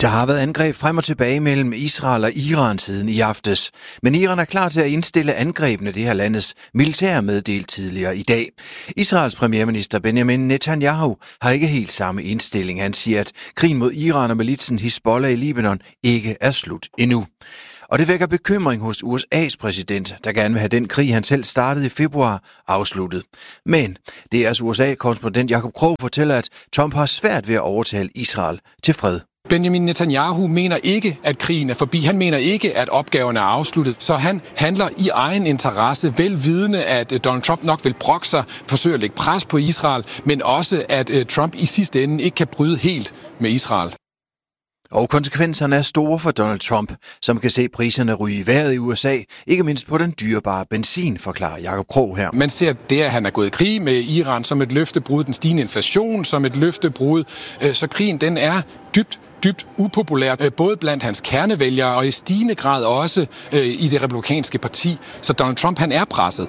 Der har været angreb frem og tilbage mellem Israel og Iran siden i aftes. Men Iran er klar til at indstille angrebene, det her landets militær meddelt tidligere i dag. Israels premierminister Benjamin Netanyahu har ikke helt samme indstilling. Han siger, at krigen mod Iran og militsen Hizbollah i Libanon ikke er slut endnu. Og det vækker bekymring hos USA's præsident, der gerne vil have den krig, han selv startede i februar, afsluttet. Men DR's USA-korrespondent Jacob Krog fortæller, at Trump har svært ved at overtale Israel til fred. Benjamin Netanyahu mener ikke, at krigen er forbi. Han mener ikke, at opgaven er afsluttet. Så han handler i egen interesse, velvidende, at Donald Trump nok vil brokke sig, forsøge at lægge pres på Israel, men også, at Trump i sidste ende ikke kan bryde helt med Israel. Og konsekvenserne er store for Donald Trump, som kan se priserne ryge i vejret i USA, ikke mindst på den dyrebare benzin, forklarer Jacob Krog her. Man ser det, at han er gået i krig med Iran som et løftebrud, den stigende inflation som et løftebrud, så krigen den er dybt upopulær, både blandt hans kernevælgere og i stigende grad også i det republikanske parti. Så Donald Trump, han er presset.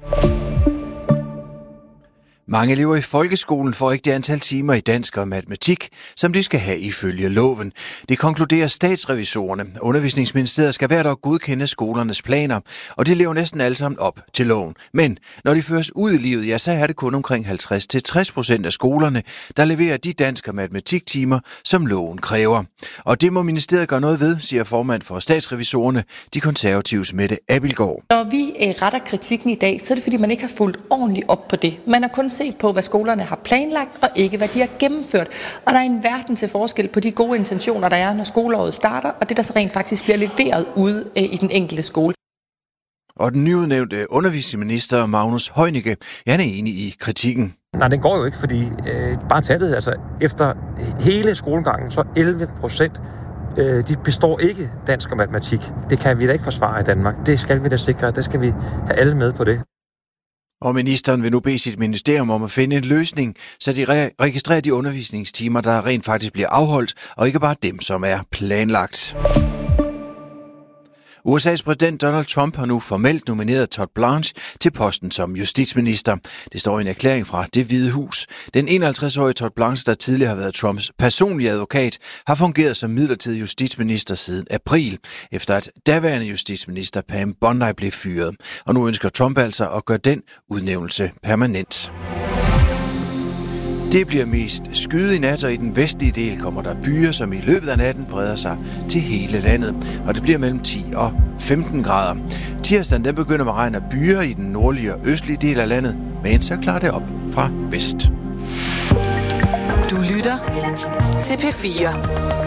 Mange elever i folkeskolen får ikke det antal timer i dansk og matematik, som de skal have ifølge loven. Det konkluderer statsrevisorerne. Undervisningsministeriet skal hvert år godkende skolernes planer, og de lever næsten alle sammen op til loven. Men når de føres ud i livet, ja, så er det kun omkring 50-60% af skolerne, der leverer de dansk- og matematiktimer, som loven kræver. Og det må ministeriet gøre noget ved, siger formand for statsrevisorerne, de konservatives Mette Abildgaard. Når vi retter kritikken i dag, så er det fordi, man ikke har fulgt ordentligt op på det. Man har kun set på, hvad skolerne har planlagt, og ikke hvad de har gennemført. Og der er en verden til forskel på de gode intentioner, der er, når skoleåret starter, og det, der så rent faktisk bliver leveret ude i den enkelte skole. Og den nyudnævnte undervisningsminister Magnus Heunicke, han er enig i kritikken. Nej, den går jo ikke, fordi bare tallet, altså efter hele skolegangen, så 11%, de består ikke dansk og matematik. Det kan vi da ikke forsvare i Danmark. Det skal vi da sikre, det skal vi have alle med på det. Og ministeren vil nu bede sit ministerium om at finde en løsning, så de registrerer de undervisningstimer, der rent faktisk bliver afholdt, og ikke bare dem, som er planlagt. USA's præsident Donald Trump har nu formelt nomineret Todd Blanche til posten som justitsminister. Det står i en erklæring fra Det Hvide Hus. Den 51-årige Todd Blanche, der tidligere har været Trumps personlige advokat, har fungeret som midlertidig justitsminister siden april, efter at daværende justitsminister Pam Bondi blev fyret. Og nu ønsker Trump altså at gøre den udnævnelse permanent. Det bliver mest skyet i nat, og i den vestlige del kommer der byer, som i løbet af natten breder sig til hele landet. Og det bliver mellem 10 og 15 grader. Tirsdagen den begynder med regn og byer i den nordlige og østlige del af landet, men så klarer det op fra vest. Du lytter til P4.